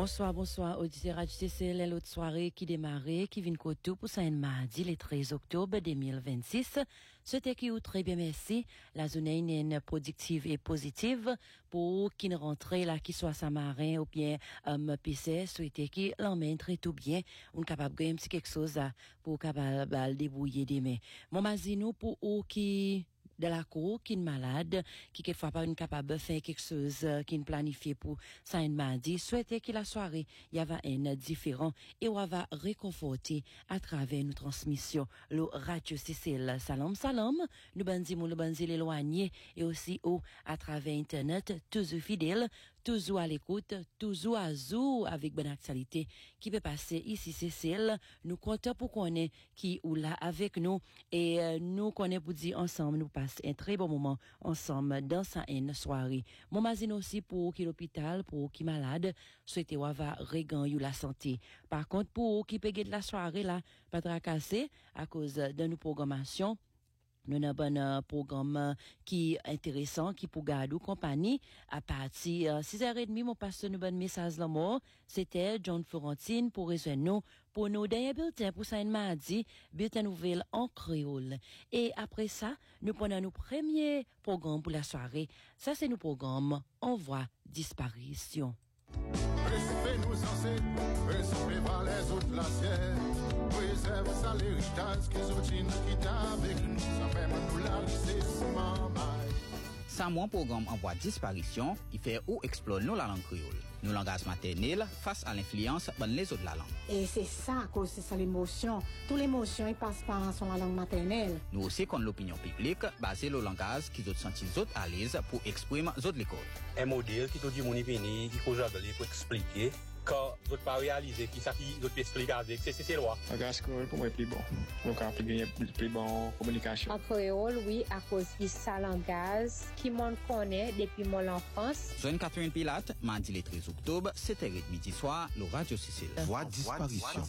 Bonsoir, auditeur HCCL, l'autre soirée qui démarrait, qui vient côté pour ça mardi, le 13 octobre 2026. C'était qui ou très bien merci. La zone est productive et positive pour qui ne rentre là, qui soit Samarin ou bien, PC, souhaiter qui l'emmène très tout bien. On capable de gagner quelque chose, pour capable débrouiller des mains. Mon mazinou pour ou qui, de la cour, qui est malade, qui quelquefois pas une capable de faire quelque chose, qui est planifié pour ça un mardi, souhaiter que la soirée, il y avait un différent et on va réconforter à travers nos transmissions, le radio CCL. Salam, nous bandis l'éloigné et aussi à travers Internet, toujours fidèles, toujours à l'écoute, toujours à jour avec bonne actualité qui peut passer ici CCL. Nous comptons pour qu'on est qui ou là avec nous et nous connaît pour dire ensemble, nous passons un très bon moment ensemble dans sa soirée. Mon mazine aussi pour qui l'hôpital, pour qui malade, souhaiter va regagner la santé. Par contre, pour qui paye de la soirée là, pas tracasser à cause de nos programmations. Nous avons un programme qui est intéressant, qui pour garder compagnie. À partir 6h30, mon passe nous bon message la mort. C'était John Florentine pour rejoindre nous pour nos derniers bulletins pour ça mardi, bulletin nouvelle en créole. Et après ça, nous prenons nos premiers programmes pour la soirée. Ça, c'est nos programmes Envoi disparition. Respect-nous enseigne, respect par les autres glacières. Préserve ça l'héritage qu'ils ont dit nous quitter avec nous. Ça fait nous la laisser maman. Sans mon programme Envoi disparition, il fait ou explorer nous la langue créole. Nous langage maternel face à l'influence de les autres la langue. Et c'est ça, à cause de ça l'émotion. Toute l'émotion, il passe par son la langue maternelle. Nous aussi, qu'on l'opinion publique, basé le langage qui ont senti les autres à l'aise pour exprimer les autres l'école. Un modèle qui te dit mon venu, qui faut jamais pour expliquer. Quand vous ne pas réaliser qui ça qui vous expliquer avec c'est loi. Le langage créole pour moi est plus bon. Donc on peut gagner plus bon communication. En créole, oui, à cause de ça langage qui m'en connaît depuis mon enfance. Jeune Catherine Pilate, mardi le 13 octobre, 7h30 midi soir, le Radio CCL. Voix disparition.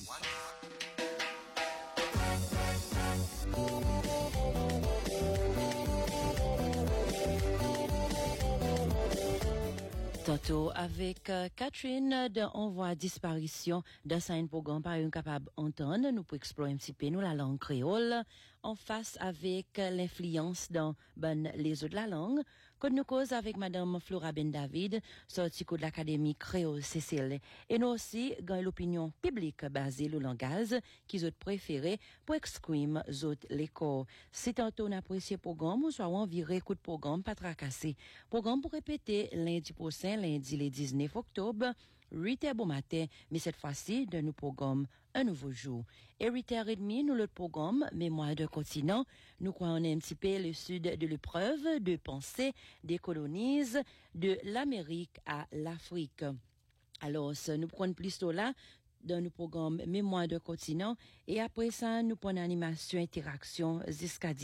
Tantôt avec Catherine de Envoi disparition dans un programme par un capable entendre nous pour explorer un petit peu nous la langue créole en face avec l'influence dans les autres la langue quand nous cause avec madame Flora Ben David sortie de l'académie créole CCL et nous aussi dans l'opinion publique basée le langage qu'ils ont préféré pour exprimer autres les corps. C'est tantôt on apprécie programme ou soit on virer coup de programme pas tracasser programme pour répéter lundi prochain lundi le 19 octobre, 8h bon matin, mais cette fois-ci, de nos programmes un nouveau jour. Et 8h30, nous le programme Mémoire d'un continent. Nous croyons un petit peu le sud de l'épreuve, de pensée, des colonies, de l'Amérique à l'Afrique. Alors, nous prenons plus tôt là, dans nos programmes Mémoire de continent et après ça nous prenons animation interaction jusqu'à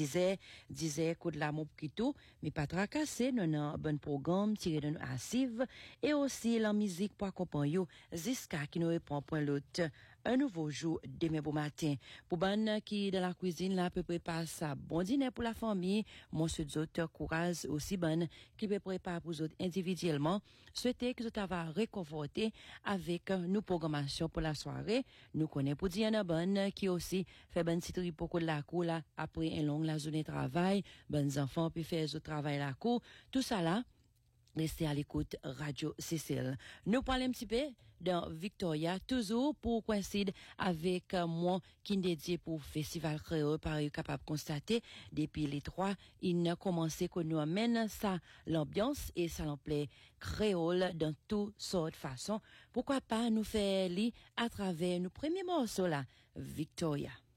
10h coup de la mot tout mais pas tracasser nous avons un bon programme tiré de nos archives et aussi la musique pour accompagner jusqu'à qui nous répond point l'autre un nouveau jour demain bon matin pour bonne qui dans la cuisine là peut préparer ça bon dîner pour la famille monsieur d'autres courage aussi bonne qui peut préparer pour autres individuellement souhaiter que vous va réconforter avec nos programmations pour la soirée, nous connaissons pour Diana Bonne, qui aussi fait bonne petite pour la cour là, après un long la journée de travail, bonnes enfants, puis faire le travail la cour, tout ça là, restez à l'écoute Radio CCL. Nous parlons un petit peu dans Victoria, toujours pour coïncider avec moi qui est dédié pour Festival Créole, par capable de constater, depuis les 3, il a commencé que nous amène ça, l'ambiance et ça l'emploi créole dans toutes sortes de façons. Pourquoi pas nous faire lire à travers nos premiers morceaux là, Victoria.